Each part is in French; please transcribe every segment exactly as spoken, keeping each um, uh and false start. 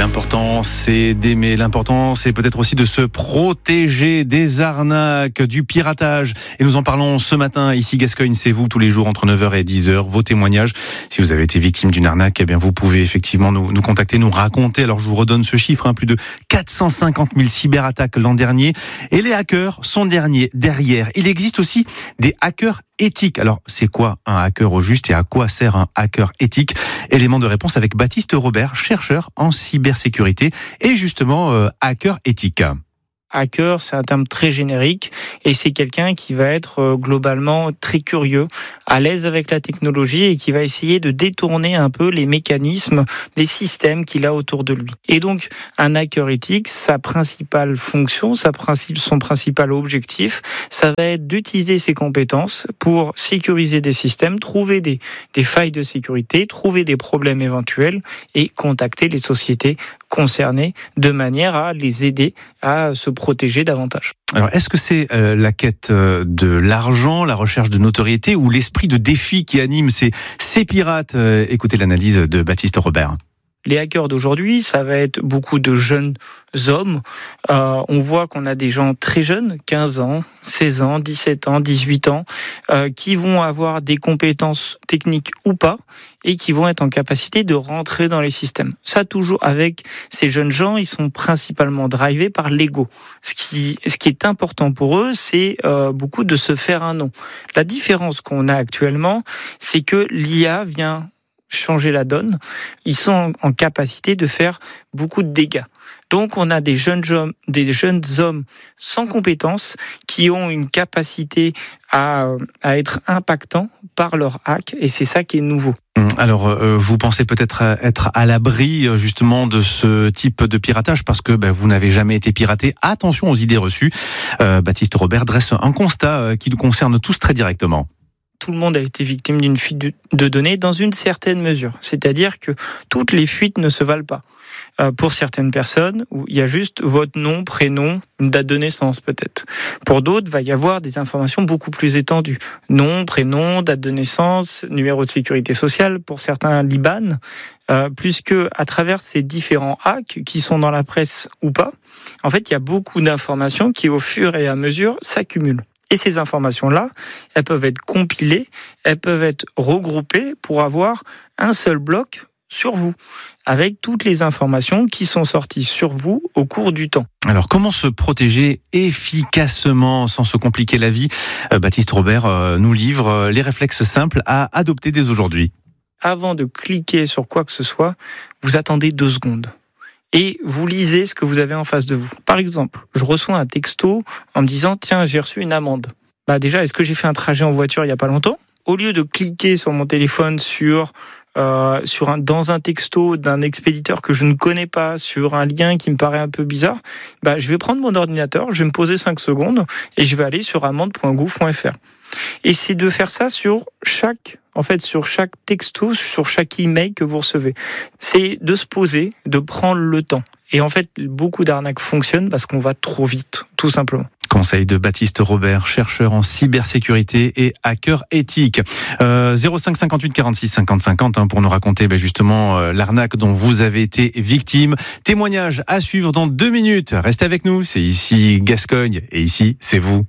L'important, c'est d'aimer. L'important, c'est peut-être aussi de se protéger des arnaques, du piratage. Et nous en parlons ce matin. Ici, Gascogne, c'est vous, tous les jours, entre neuf heures et dix heures. Vos témoignages. Si vous avez été victime d'une arnaque, eh bien, vous pouvez effectivement nous, nous contacter, nous raconter. Alors, je vous redonne ce chiffre, hein, plus de quatre cent cinquante mille cyberattaques l'an dernier. Et les hackers sont derniers, derrière. Il existe aussi des hackers éthiques. Alors, c'est quoi un hacker au juste et à quoi sert un hacker éthique? Élément de réponse avec Baptiste Robert, chercheur en cybersécurité et justement euh, hacker éthique. Hacker, c'est un terme très générique et c'est quelqu'un qui va être globalement très curieux, à l'aise avec la technologie et qui va essayer de détourner un peu les mécanismes, les systèmes qu'il a autour de lui. Et donc, un hacker éthique, sa principale fonction, sa principe, son principal objectif, ça va être d'utiliser ses compétences pour sécuriser des systèmes, trouver des, des failles de sécurité, trouver des problèmes éventuels et contacter les sociétés concernées de manière à les aider à se protéger davantage. Alors, est-ce que c'est euh, la quête euh, de l'argent, la recherche de notoriété ou l'esprit de défi qui anime ces, ces pirates? euh, Écoutez l'analyse de Baptiste Robert. Les hackers d'aujourd'hui, ça va être beaucoup de jeunes hommes. Euh, on voit qu'on a des gens très jeunes, quinze ans, seize ans, dix-sept ans, dix-huit ans, euh, qui vont avoir des compétences techniques ou pas, et qui vont être en capacité de rentrer dans les systèmes. Ça, toujours avec ces jeunes gens, ils sont principalement drivés par l'ego. Ce qui, ce qui est important pour eux, c'est euh, beaucoup de se faire un nom. La différence qu'on a actuellement, c'est que l'I A vient changer la donne. Ils sont en capacité de faire beaucoup de dégâts. Donc, on a des jeunes hommes, des jeunes hommes sans compétences qui ont une capacité à, à être impactants par leur hack, et c'est ça qui est nouveau. Alors, euh, vous pensez peut-être être à l'abri justement de ce type de piratage parce que ben, vous n'avez jamais été piraté. Attention aux idées reçues. Euh, Baptiste Robert dresse un constat qui nous concerne tous très directement. Tout le monde a été victime d'une fuite de données dans une certaine mesure. C'est-à-dire que toutes les fuites ne se valent pas. Euh, pour certaines personnes, où il y a juste votre nom, prénom, une date de naissance peut-être. Pour d'autres, il va y avoir des informations beaucoup plus étendues. Nom, prénom, date de naissance, numéro de sécurité sociale, pour certains l'I B A N. Euh, plus que à travers ces différents hacks qui sont dans la presse ou pas, en fait, il y a beaucoup d'informations qui, au fur et à mesure, s'accumulent. Et ces informations-là, elles peuvent être compilées, elles peuvent être regroupées pour avoir un seul bloc sur vous, avec toutes les informations qui sont sorties sur vous au cours du temps. Alors, comment se protéger efficacement sans se compliquer la vie? Baptiste Robert nous livre les réflexes simples à adopter dès aujourd'hui. Avant de cliquer sur quoi que ce soit, vous attendez deux secondes. Et vous lisez ce que vous avez en face de vous. Par exemple, je reçois un texto en me disant « Tiens, j'ai reçu une amende ». Bah déjà, est-ce que j'ai fait un trajet en voiture il n'y a pas longtemps? Au lieu de cliquer sur mon téléphone sur, euh, sur un, dans un texto d'un expéditeur que je ne connais pas, sur un lien qui me paraît un peu bizarre, bah, je vais prendre mon ordinateur, je vais me poser cinq secondes et je vais aller sur amende point gouv point f r. Et c'est de faire ça sur chaque, en fait, sur chaque texto, sur chaque email que vous recevez. C'est de se poser, de prendre le temps. Et en fait, beaucoup d'arnaques fonctionnent parce qu'on va trop vite, tout simplement. Conseil de Baptiste Robert, chercheur en cybersécurité et hacker éthique. Euh, zéro cinq cinquante-huit quarante-six cinquante cinquante hein, pour nous raconter ben, justement euh, l'arnaque dont vous avez été victime. Témoignage à suivre dans deux minutes. Restez avec nous, c'est ici Gascogne et ici c'est vous.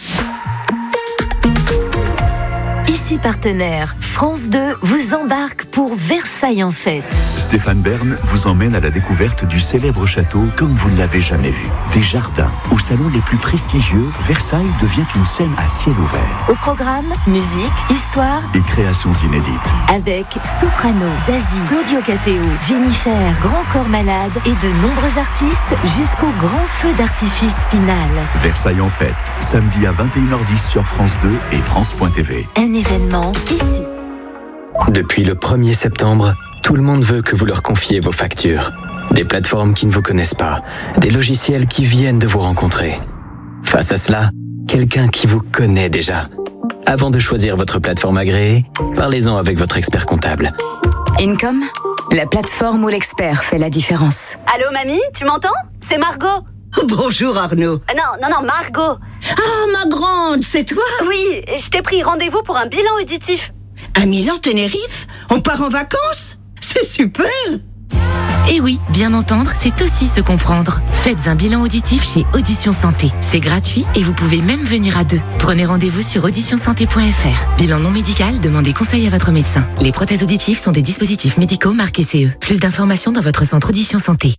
Ici partenaire, France deux vous embarque pour Versailles en fête. Stéphane Bern vous emmène à la découverte du célèbre château comme vous ne l'avez jamais vu. Des jardins, aux salons les plus prestigieux, Versailles devient une scène à ciel ouvert. Au programme, musique, histoire et créations inédites. Avec Soprano, Zazie, Claudio Capéo, Jennifer, Grand Corps Malade et de nombreux artistes jusqu'au grand feu d'artifice final. Versailles en fête, samedi à vingt et une heures dix sur France deux et France point T V. Un événement ici. Depuis le premier septembre, tout le monde veut que vous leur confiez vos factures. Des plateformes qui ne vous connaissent pas, des logiciels qui viennent de vous rencontrer. Face à cela, quelqu'un qui vous connaît déjà. Avant de choisir votre plateforme agréée, parlez-en avec votre expert comptable. Income, la plateforme où l'expert fait la différence. Allô mamie, tu m'entends? C'est Margot. Bonjour Arnaud. Euh, non, non, non, Margot. Ah, ma grande, c'est toi? Oui, je t'ai pris rendez-vous pour un bilan auditif. À Milan, Tenerife? On part en vacances? C'est super! Et oui, bien entendre, c'est aussi se comprendre. Faites un bilan auditif chez Audition Santé. C'est gratuit et vous pouvez même venir à deux. Prenez rendez-vous sur audition santé point f r. Bilan non médical, demandez conseil à votre médecin. Les prothèses auditives sont des dispositifs médicaux marqués C E. Plus d'informations dans votre centre Audition Santé.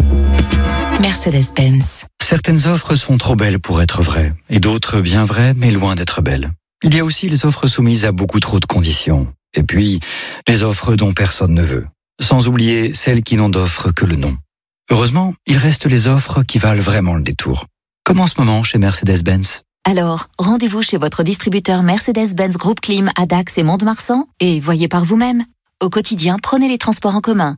Mercedes-Benz. Certaines offres sont trop belles pour être vraies, et d'autres bien vraies, mais loin d'être belles. Il y a aussi les offres soumises à beaucoup trop de conditions. Et puis, les offres dont personne ne veut. Sans oublier celles qui n'ont d'offre que le nom. Heureusement, il reste les offres qui valent vraiment le détour. Comme en ce moment chez Mercedes-Benz. Alors, rendez-vous chez votre distributeur Mercedes-Benz Groupe Clim à Dax et Mont-de-Marsan et voyez par vous-même. Au quotidien, prenez les transports en commun.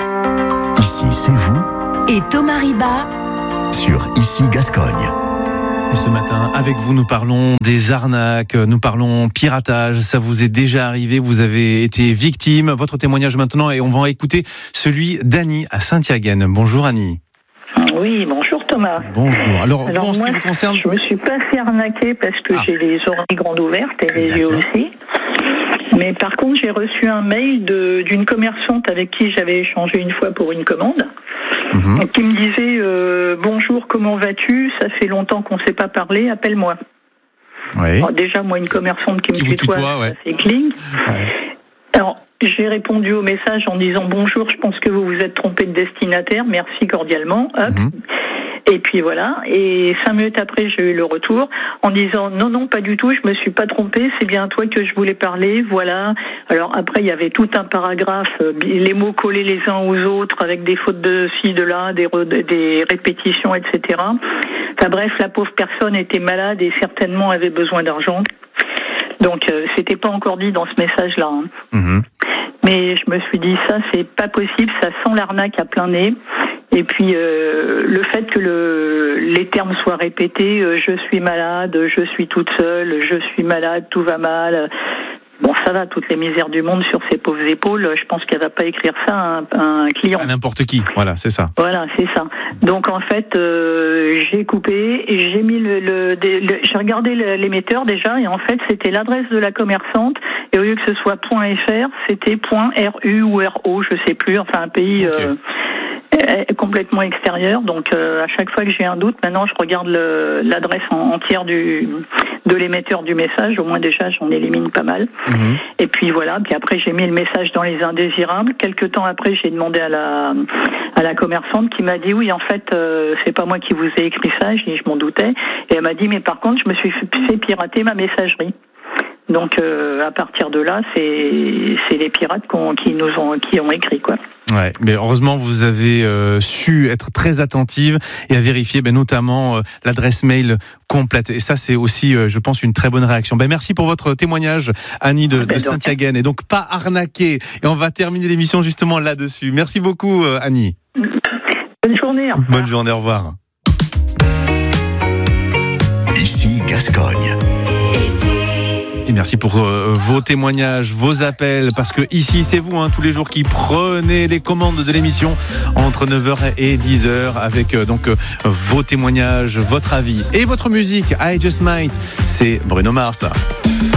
Ici, c'est vous. Et Thomas Riba Sur Ici Gascogne. Et ce matin, avec vous, nous parlons des arnaques, nous parlons piratage. Ça vous est déjà arrivé, vous avez été victime. Votre témoignage maintenant, et on va écouter celui d'Annie à Saint-Yaguen. Bonjour Annie. Oui, bonjour Thomas. Bonjour. Alors, Alors vous, en ce moi, qui vous concerne... je me suis pas fait arnaquer parce que ah. j'ai les oreilles grandes ouvertes et les yeux aussi. Mais par contre, j'ai reçu un mail de, d'une commerçante avec qui j'avais échangé une fois pour une commande, mmh. qui me disait euh, « Bonjour, comment vas-tu ? Ça fait longtemps qu'on ne s'est pas parlé, appelle-moi. Oui. » Alors déjà, moi, une commerçante qui, qui me tutoie, tutoie ouais. ça fait cling. Ouais. Alors, j'ai répondu au message en disant « Bonjour, je pense que vous vous êtes trompé de destinataire, merci cordialement. » Hop. Mmh. Et puis voilà, et cinq minutes après, j'ai eu le retour en disant non, non, pas du tout, je me suis pas trompée, c'est bien à toi que je voulais parler, voilà. Alors après, il y avait tout un paragraphe, les mots collés les uns aux autres avec des fautes de ci, de là, des, re, des répétitions, et cetera. Enfin bref, la pauvre personne était malade et certainement avait besoin d'argent. Donc euh, c'était pas encore dit dans ce message-là. Hein. Mmh. Mais je me suis dit ça, c'est pas possible, ça sent l'arnaque à plein nez. Et puis euh, le fait que le, les termes soient répétés, euh, je suis malade, je suis toute seule, je suis malade, tout va mal. Bon, ça va, toutes les misères du monde sur ses pauvres épaules. Je pense qu'elle va pas écrire ça à un, à un client. À n'importe qui, voilà, c'est ça. Voilà, c'est ça. Donc en fait, euh, j'ai coupé et j'ai mis le, le, le, le j'ai regardé l'émetteur déjà et en fait c'était l'adresse de la commerçante et au lieu que ce soit .fr, c'était .ru ou .ro, je sais plus, enfin un pays. Okay. Euh, complètement extérieur, donc euh, à chaque fois que j'ai un doute, maintenant je regarde le, l'adresse en, entière du, de l'émetteur du message, au moins déjà j'en élimine pas mal. Mmh. Et puis voilà, puis après j'ai mis le message dans les indésirables. Quelques temps après, j'ai demandé à la à la commerçante qui m'a dit oui, en fait euh, c'est pas moi qui vous ai écrit ça, je, je m'en doutais. Et elle m'a dit mais par contre je me suis fait pirater ma messagerie. Donc euh, à partir de là, c'est c'est les pirates qui nous ont qui ont écrit quoi. Ouais, mais heureusement vous avez euh, su être très attentive et à vérifier ben, notamment euh, l'adresse mail complète. Et ça c'est aussi, euh, je pense, une très bonne réaction. Ben merci pour votre témoignage, Annie de, de Saint-Yaguen. Et donc pas arnaquer. Et on va terminer l'émission justement là-dessus. Merci beaucoup, euh, Annie. Bonne journée. Au revoir. Bonne journée. Au revoir. Ici Gascogne. Et merci pour euh, vos témoignages, vos appels, parce que ici c'est vous, hein, tous les jours qui prenez les commandes de l'émission entre neuf heures et dix heures avec euh, donc euh, vos témoignages, votre avis et votre musique. I Just Might, c'est Bruno Mars.